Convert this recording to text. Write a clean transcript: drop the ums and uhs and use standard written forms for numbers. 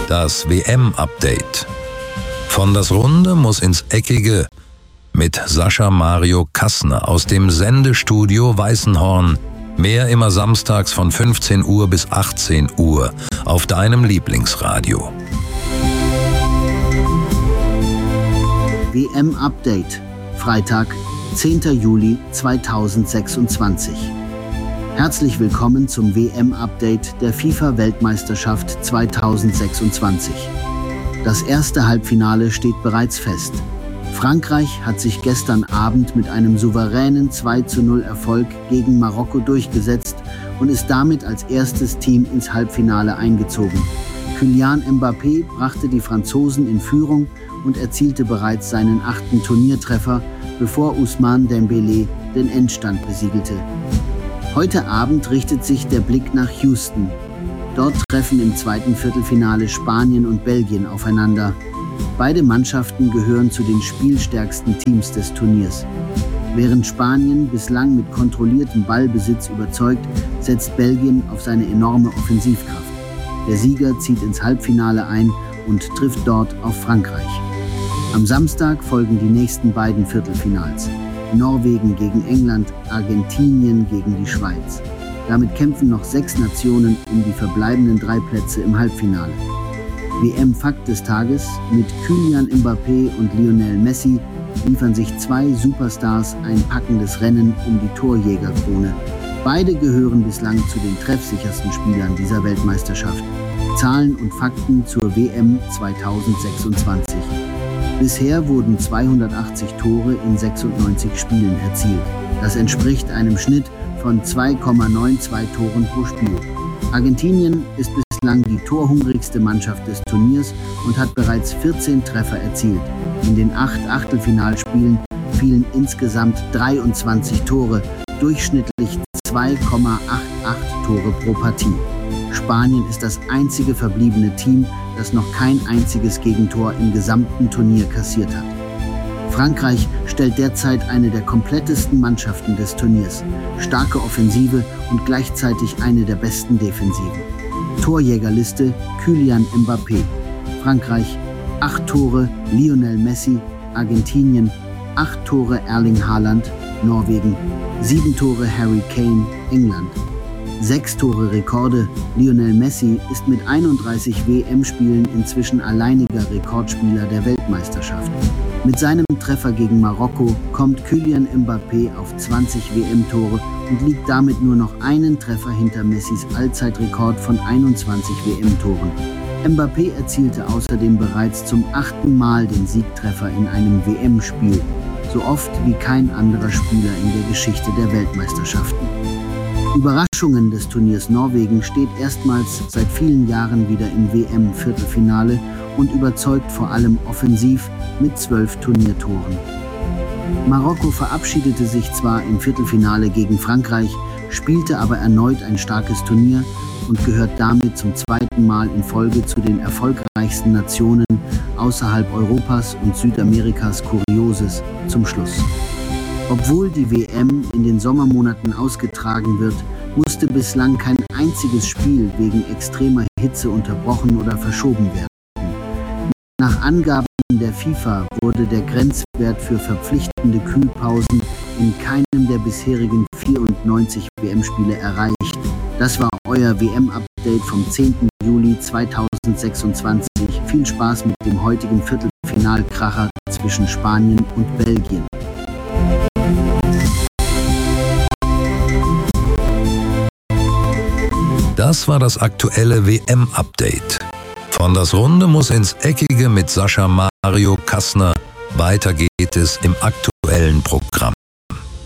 Das WM-Update. Von das Runde muss ins Eckige mit Sascha Mario Kassner aus dem Sendestudio Weißenhorn. Mehr immer samstags von 15 Uhr bis 18 Uhr auf deinem Lieblingsradio. WM-Update. Freitag, 10. Juli 2026. Herzlich willkommen zum WM-Update der FIFA-Weltmeisterschaft 2026. Das erste Halbfinale steht bereits fest. Frankreich hat sich gestern Abend mit einem souveränen 2:0 Erfolg gegen Marokko durchgesetzt und ist damit als erstes Team ins Halbfinale eingezogen. Kylian Mbappé brachte die Franzosen in Führung und erzielte bereits seinen 8. Turniertreffer, bevor Ousmane Dembélé den Endstand besiegelte. Heute Abend richtet sich der Blick nach Houston. Dort treffen im zweiten Viertelfinale Spanien und Belgien aufeinander. Beide Mannschaften gehören zu den spielstärksten Teams des Turniers. Während Spanien bislang mit kontrolliertem Ballbesitz überzeugt, setzt Belgien auf seine enorme Offensivkraft. Der Sieger zieht ins Halbfinale ein und trifft dort auf Frankreich. Am Samstag folgen die nächsten beiden Viertelfinals. Norwegen gegen England, Argentinien gegen die Schweiz. Damit kämpfen noch 6 Nationen um die verbleibenden 3 Plätze im Halbfinale. WM-Fakt des Tages: Mit Kylian Mbappé und Lionel Messi liefern sich 2 Superstars ein packendes Rennen um die Torjägerkrone. Beide gehören bislang zu den treffsichersten Spielern dieser Weltmeisterschaft. Zahlen und Fakten zur WM 2026. Bisher wurden 280 Tore in 96 Spielen erzielt. Das entspricht einem Schnitt von 2,92 Toren pro Spiel. Argentinien ist bislang die torhungrigste Mannschaft des Turniers und hat bereits 14 Treffer erzielt. In den 8 Achtelfinalspielen fielen insgesamt 23 Tore, durchschnittlich 2,88 Tore pro Partie. Spanien ist das einzige verbliebene Team, das noch kein einziges Gegentor im gesamten Turnier kassiert hat. Frankreich stellt derzeit eine der komplettesten Mannschaften des Turniers. Starke Offensive und gleichzeitig eine der besten Defensiven. Torjägerliste: Kylian Mbappé. Frankreich 8 Tore, Lionel Messi. Argentinien 8 Tore, Erling Haaland. Norwegen 7 Tore, Harry Kane. England 6 Tore Rekorde. Lionel Messi ist mit 31 WM-Spielen inzwischen alleiniger Rekordspieler der Weltmeisterschaft. Mit seinem Treffer gegen Marokko kommt Kylian Mbappé auf 20 WM-Tore und liegt damit nur noch einen Treffer hinter Messis Allzeitrekord von 21 WM-Toren. Mbappé erzielte außerdem bereits zum 8. Mal den Siegtreffer in einem WM-Spiel, so oft wie kein anderer Spieler in der Geschichte der Weltmeisterschaften. Überraschungen des Turniers: Norwegen steht erstmals seit vielen Jahren wieder im WM-Viertelfinale und überzeugt vor allem offensiv mit 12 Turniertoren. Marokko verabschiedete sich zwar im Viertelfinale gegen Frankreich, spielte aber erneut ein starkes Turnier und gehört damit zum 2. Mal in Folge zu den erfolgreichsten Nationen außerhalb Europas und Südamerikas Kurioses zum Schluss. Obwohl die WM in den Sommermonaten ausgetragen wird, musste bislang kein einziges Spiel wegen extremer Hitze unterbrochen oder verschoben werden. Nach Angaben der FIFA wurde der Grenzwert für verpflichtende Kühlpausen in keinem der bisherigen 94 WM-Spiele erreicht. Das war euer WM-Update vom 10. Juli 2026. Viel Spaß mit dem heutigen Viertelfinalkracher zwischen Spanien und Belgien. Das war das aktuelle WM-Update. Von das Runde muss ins Eckige mit Sascha Mario Kassner. Weiter geht es im aktuellen Programm.